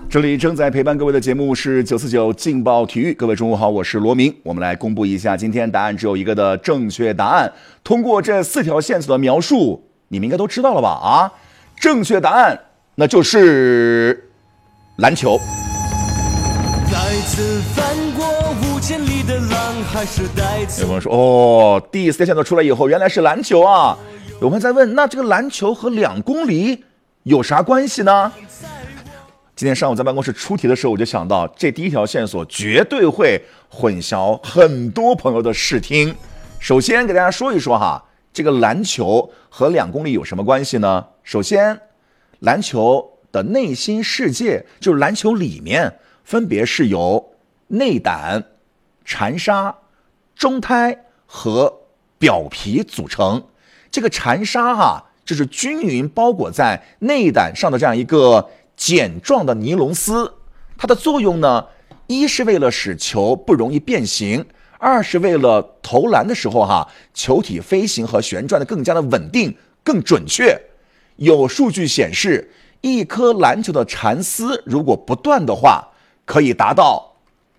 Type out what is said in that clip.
这里正在陪伴各位的节目是949劲爆体育，各位中午好，我是罗明。我们来公布一下今天答案只有一个的正确答案。通过这4条线索的描述，你们应该都知道了吧？啊，正确答案那就是篮球。 再次翻过5千里的浪，还是再次。 有朋友说，哦，第4条线索出来以后，原来是篮球啊。有朋友在问，那这个篮球和2公里有啥关系呢？今天上午在办公室出题的时候，我就想到这第1条线索绝对会混淆很多朋友的视听。首先给大家说一说哈，这个篮球和2公里有什么关系呢？首先，篮球的内心世界，就是篮球里面分别是由内胆、蝉纱、中胎和表皮组成。这个蝉纱就是均匀包裹在内胆上的这样一个茧状的尼龙丝，它的作用呢，一是为了使球不容易变形，二是为了投篮的时候球体飞行和旋转的更加的稳定、更准确。有数据显示，一颗篮球的蚕丝如果不断的话，可以达到